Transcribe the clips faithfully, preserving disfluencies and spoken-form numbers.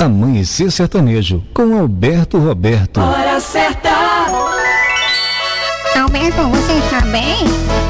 Amanhecer Sertanejo, com Alberto Roberto. Hora certa! Alberto, você está bem?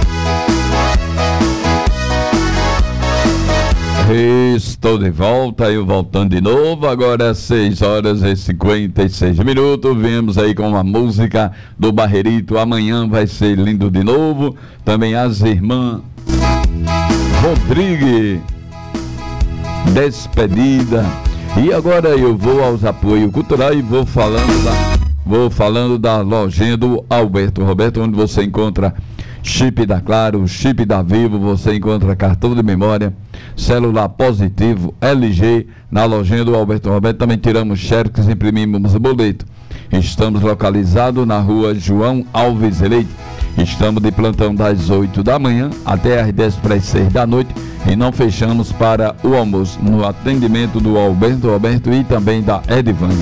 Estou de volta, eu voltando de novo, agora é seis horas e cinquenta e seis minutos, viemos aí com uma música do Barreirito, amanhã vai ser lindo de novo, também as irmãs Rodrigues, despedida, e agora eu vou aos apoios culturais e vou falando da, vou falando da lojinha do Alberto Roberto, onde você encontra chip da Claro, chip da Vivo, você encontra cartão de memória, celular positivo, L G, na lojinha do Alberto Roberto. Também tiramos xerox, imprimimos boleto. Estamos localizados na rua João Alves Leite. Estamos de plantão das oito da manhã até às dez para as seis da noite e não fechamos para o almoço, no atendimento do Alberto Roberto e também da Edvânia.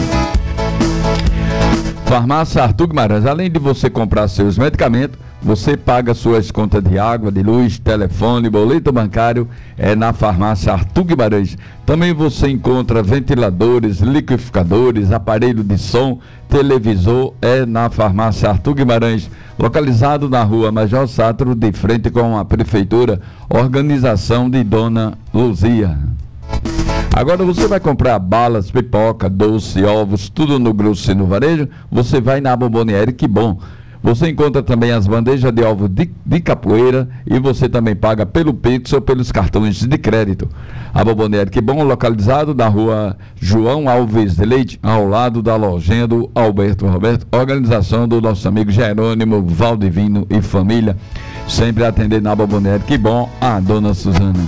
Farmácia Arthur Guimarães, além de você comprar seus medicamentos, você paga suas contas de água, de luz, telefone, boleto bancário, é na Farmácia Arthur Guimarães. Também você encontra ventiladores, liquidificadores, aparelho de som, televisor, é na Farmácia Arthur Guimarães, localizado na rua Major Sátiro, de frente com a Prefeitura, organização de Dona Luzia. Agora você vai comprar balas, pipoca, doce, ovos, tudo no grosso e no varejo, você vai na Bomboniere, que bom. Você encontra também as bandejas de ovos de, de capoeira e você também paga pelo Pix ou pelos cartões de crédito. A Bomboniere, que bom, localizado na rua João Alves de Leite, ao lado da lojinha do Alberto Roberto, organização do nosso amigo Jerônimo Valdivino e família, sempre atendendo na Bomboniere, que bom, a dona Suzana.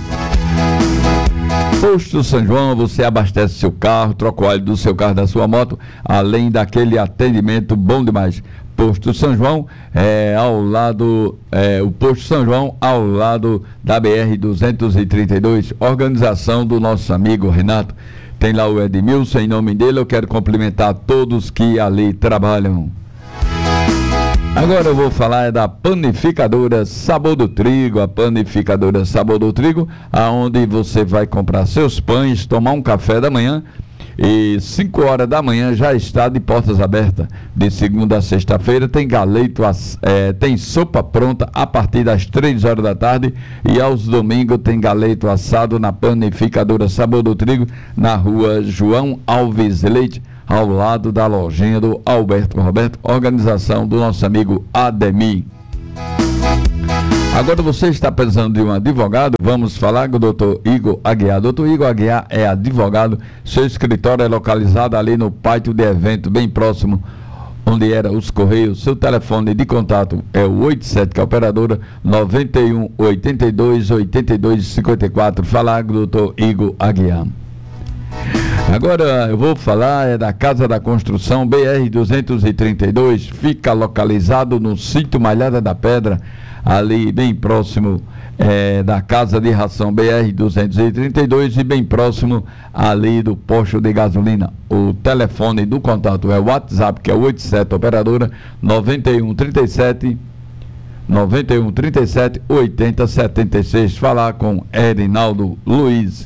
Posto São João, você abastece seu carro, troca o óleo do seu carro, da sua moto, além daquele atendimento bom demais. Posto São João, é, ao lado, é, o Posto São João, ao lado da B R duzentos e trinta e dois, organização do nosso amigo Renato. Tem lá o Edmilson, em nome dele eu quero cumprimentar todos que ali trabalham. Agora eu vou falar da panificadora Sabor do Trigo, a panificadora Sabor do Trigo, aonde você vai comprar seus pães, tomar um café da manhã e cinco horas da manhã já está de portas abertas. De segunda a sexta-feira tem galeto, é, tem sopa pronta a partir das três horas da tarde e aos domingos tem galeto assado na panificadora Sabor do Trigo, na rua João Alves Leite, ao lado da lojinha do Alberto Roberto, organização do nosso amigo Ademir. Agora você está precisando de um advogado? Vamos falar com o doutor Igor Aguiar. doutor Igor Aguiar é advogado, seu escritório é localizado ali no pátio de evento, bem próximo onde era os Correios. Seu telefone de contato é o oitenta e sete, que é a operadora, noventa e um, oitenta e dois, oitenta e dois, cinquenta e quatro. Falar com o doutor Igor Aguiar. Agora eu vou falar é da Casa da Construção B R duzentos e trinta e dois, fica localizado no sítio Malhada da Pedra, ali bem próximo é, da Casa de Ração B R duzentos e trinta e dois e bem próximo ali do posto de gasolina. O telefone do contato é o WhatsApp, que é o oitenta e sete, operadora, noventa e um, trinta e sete, noventa e um, trinta e sete, oitenta, setenta e seis. Falar com Erinaldo Luiz.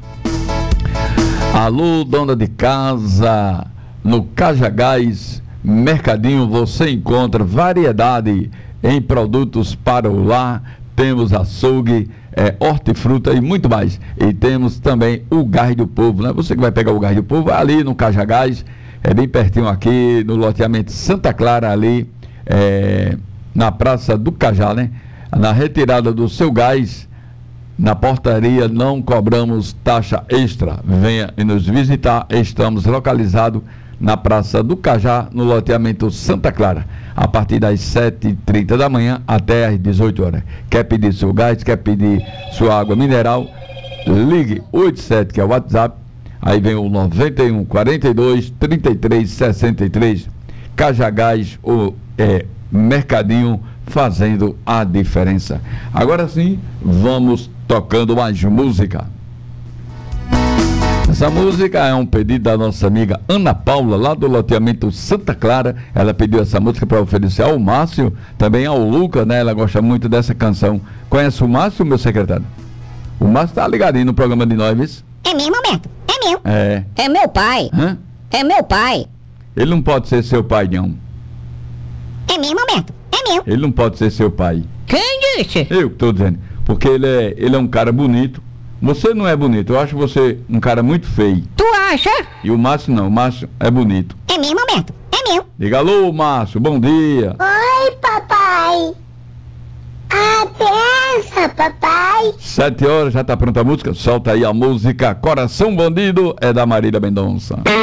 Alô, dona de casa, no Cajagás Mercadinho você encontra variedade em produtos para o lar, temos açougue, é, hortifruta e muito mais. E temos também o Gás do Povo, né? Você que vai pegar o Gás do Povo, vai ali no Cajagás, é bem pertinho aqui, no loteamento Santa Clara, ali, é, na Praça do Cajá, né? Na retirada do seu gás, na portaria não cobramos taxa extra. Venha e nos visitar. Estamos localizados na Praça do Cajá, no loteamento Santa Clara, a partir das sete e trinta da manhã até às dezoito horas. Quer pedir seu gás, quer pedir sua água mineral? Ligue oitenta e sete, que é o WhatsApp. Aí vem o noventa e um, quarenta e dois, trinta e três, sessenta e três. Cajagás, o é, Mercadinho, fazendo a diferença. Agora sim, vamos tocando mais música. Essa música é um pedido da nossa amiga Ana Paula, lá do loteamento Santa Clara. Ela pediu essa música para oferecer ao Márcio, também ao Luca, né? Ela gosta muito dessa canção. Conhece o Márcio, meu secretário? O Márcio tá ligadinho no programa de nós, viu? É mesmo, Alberto? É É meu. É. É meu pai. Hã? É meu pai. Ele não pode ser seu pai, não. É mesmo, Alberto. É meu. Ele não pode ser seu pai. Quem disse? Eu que tô dizendo. Porque ele é, ele é um cara bonito. Você não é bonito. Eu acho você um cara muito feio. Tu acha? E o Márcio não. O Márcio é bonito. É mesmo, Alberto. É meu. Diga alô, Márcio. Bom dia. Oi, papai. A benção, papai. Sete horas, já tá pronta a música? Solta aí a música Coração Bandido, é da Marília Mendonça.